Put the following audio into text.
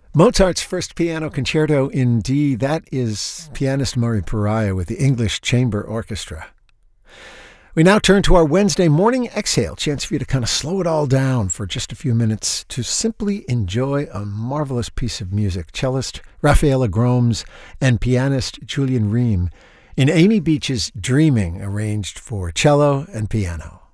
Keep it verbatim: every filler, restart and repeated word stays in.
Mozart's first piano concerto in D, that is pianist Murray Pariah with the English Chamber Orchestra. We now turn to our Wednesday morning exhale, chance for you to kind of slow it all down for just a few minutes to simply enjoy a marvelous piece of music. Cellist Rafaela Gromes and pianist Julian Ream in Amy Beach's Dreaming, arranged for cello and piano.